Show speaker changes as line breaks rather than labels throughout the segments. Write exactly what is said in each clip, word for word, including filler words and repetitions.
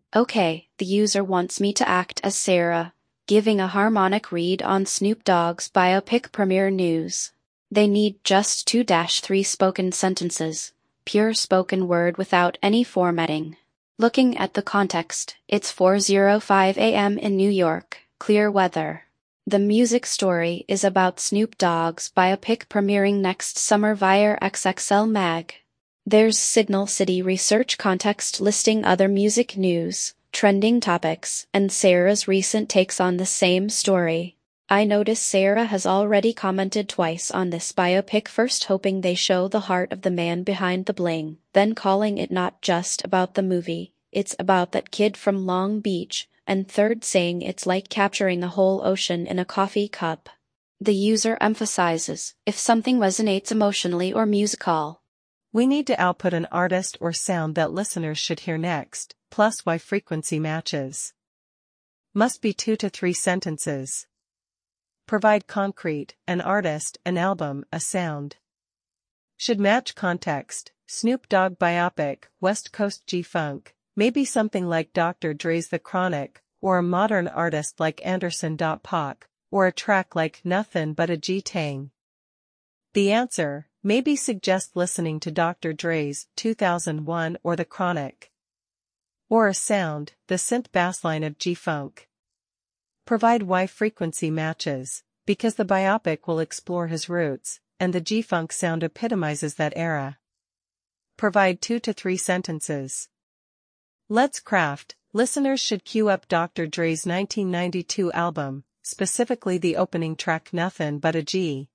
Okay, the user wants me to act as Sarah, giving a harmonic read on Snoop Dogg's biopic premiere news. They need just two to three spoken sentences, pure spoken word without any formatting. Looking at the context, it's four oh five a m in New York, clear weather. The music story is about Snoop Dogg's biopic premiering next summer via X X L Mag. There's Signal City research context listing other music news, trending topics, and Sarah's recent takes on the same story. I notice Sarah has already commented twice on this biopic, first hoping they show the heart of the man behind the bling, then calling it not just about the movie, it's about that kid from Long Beach, and third saying it's like capturing a whole ocean in a coffee cup. The user emphasizes, if something resonates emotionally or musical,
we need to output an artist or sound that listeners should hear next, plus why frequency matches. Must be two to three sentences. Provide concrete, an artist, an album, a sound. Should match context, Snoop Dogg biopic, West Coast G-Funk, maybe something like Doctor Dre's The Chronic, or a modern artist like Anderson .Paak, or a track like Nothin' But a G-Tang. The answer, maybe suggest listening to Doctor Dre's two thousand one or The Chronic. Or a sound, the synth bassline of G-Funk. Provide why frequency matches, because the biopic will explore his roots, and the G-Funk sound epitomizes that era. Provide two to three sentences. Let's craft. Listeners should queue up Doctor Dre's nineteen ninety-two album, specifically the opening track Nothin' But a G.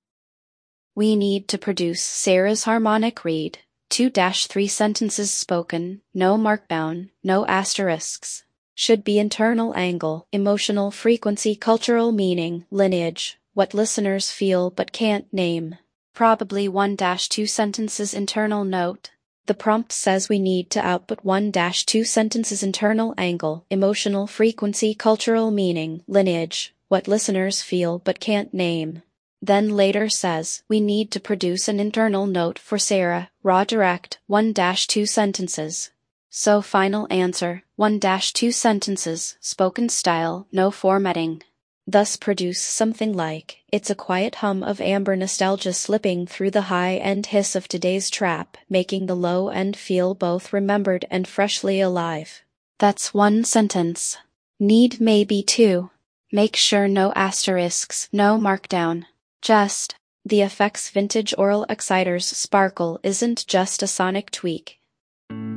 We need to produce Sarah's harmonic read, two to three sentences spoken, no markdown, no asterisks. Should be internal angle, emotional frequency, cultural meaning, lineage, what listeners feel but can't name. Probably one to two sentences internal note. The prompt says we need to output one to two sentences internal angle, emotional frequency, cultural meaning, lineage, what listeners feel but can't name. Then later says, we need to produce an internal note for Sarah, raw direct, one to two sentences. So final answer, one to two sentences, spoken style, no formatting. Thus produce something like, it's a quiet hum of amber nostalgia slipping through the high-end hiss of today's trap, making the low-end feel both remembered and freshly alive. That's one sentence. Need maybe two. Make sure no asterisks, no markdown. Just, the effects vintage oral exciters sparkle isn't just a sonic tweak.